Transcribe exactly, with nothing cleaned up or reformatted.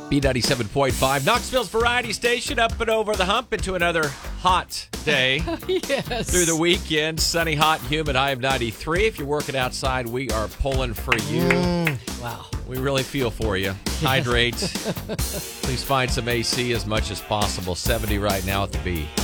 B ninety-seven point five, Knoxville's variety station, up and over the hump into another hot day. Yes. Through the weekend, sunny, hot, and humid, high of ninety-three. If you're working outside, we are pulling for you. Mm, wow. We really feel for you. Hydrate. Please find some A C as much as possible. seventy right now at the B.